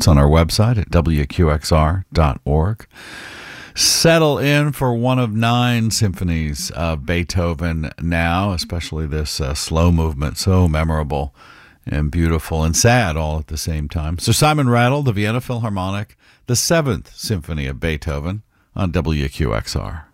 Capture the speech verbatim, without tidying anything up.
notes on our website at w q x r dot org. Settle in for one of nine symphonies of Beethoven now, especially this uh, slow movement, so memorable and beautiful and sad all at the same time. Sir Simon Rattle, the Vienna Philharmonic, the Seventh Symphony of Beethoven on W Q X R.